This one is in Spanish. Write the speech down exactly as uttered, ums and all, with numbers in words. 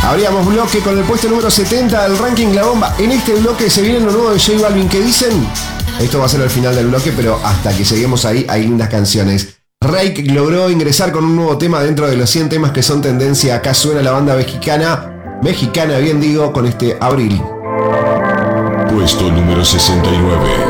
Abríamos bloque con el puesto número setenta del ranking La Bomba. En este bloque se viene lo nuevo de J Balvin. ¿Qué dicen? Esto va a ser el final del bloque, pero hasta que lleguemos ahí hay lindas canciones. Rake logró ingresar con un nuevo tema dentro de los cien temas que son tendencia. Acá suena la banda mexicana, mexicana bien digo, con este Abril. Puesto número sesenta y nueve.